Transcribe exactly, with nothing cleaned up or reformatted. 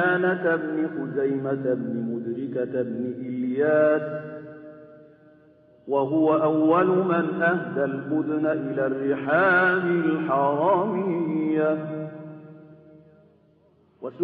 سفيان بن خزيمة بن مدركة بن إلياس، وهو أول من أهدى البدن إلى الرحال الحرامية.